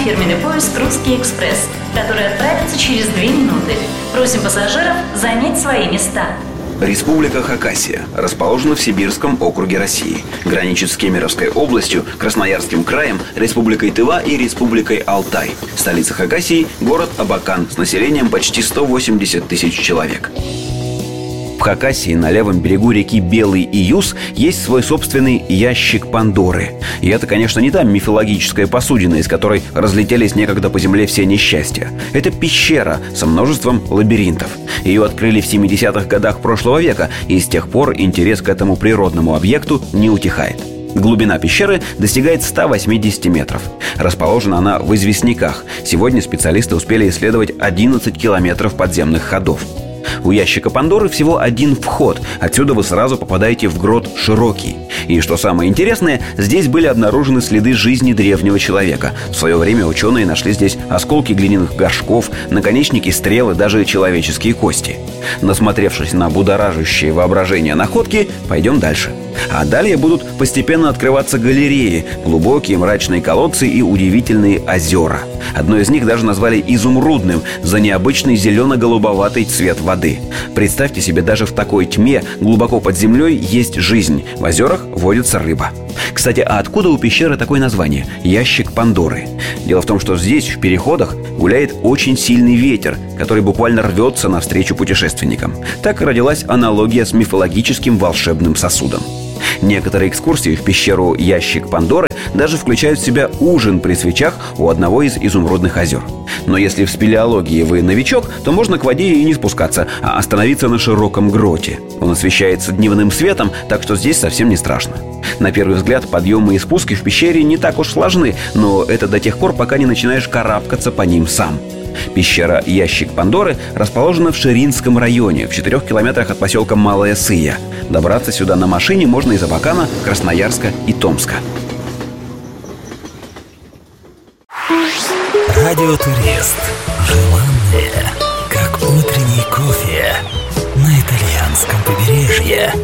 фирменный поезд «Русский экспресс», который отправится через 2 минуты. Просим пассажиров занять свои места. Республика Хакасия расположена в Сибирском округе России. Граничит с Кемеровской областью, Красноярским краем, Республикой Тыва и Республикой Алтай. Столица Хакасии – город Абакан с населением почти 180 тысяч человек. В Хакасии на левом берегу реки Белый Июс есть свой собственный ящик Пандоры. И это, конечно, не та мифологическая посудина, из которой разлетелись некогда по земле все несчастья. Это пещера со множеством лабиринтов. Ее открыли в 70-х годах прошлого века, и с тех пор интерес к этому природному объекту не утихает. Глубина пещеры достигает 180 метров. Расположена она в известняках. Сегодня специалисты успели исследовать 11 километров подземных ходов. У ящика Пандоры всего один вход. Отсюда вы сразу попадаете в грот Широкий. И что самое интересное, здесь были обнаружены следы жизни древнего человека. В свое время ученые нашли здесь осколки глиняных горшков, наконечники стрел и даже человеческие кости. Насмотревшись на будоражащее воображение находки, пойдем дальше. А далее будут постепенно открываться галереи, глубокие мрачные колодцы и удивительные озера. Одно из них даже назвали изумрудным за необычный зелено-голубоватый цвет воды. Представьте себе, даже в такой тьме, глубоко под землей, есть жизнь. В озерах водится рыба. Кстати, а откуда у пещеры такое название – ящик Пандоры? Дело в том, что здесь, в переходах, гуляет очень сильный ветер, который буквально рвется навстречу путешественникам. Так и родилась аналогия с мифологическим волшебным сосудом. Некоторые экскурсии в пещеру ящик Пандоры даже включают в себя ужин при свечах у одного из изумрудных озер. Но если в спелеологии вы новичок, то можно к воде и не спускаться, а остановиться на широком гроте. Он освещается дневным светом, так что здесь совсем не страшно. На первый взгляд, подъемы и спуски в пещере не так уж сложны, но это до тех пор, пока не начинаешь карабкаться по ним сам. Пещера «Ящик Пандоры» расположена в Ширинском районе, в 4 километрах от поселка Малая Сыя. Добраться сюда на машине можно из Абакана, Красноярска и Томска. Радиотурист. Желанное, как утренний кофе на итальянском побережье.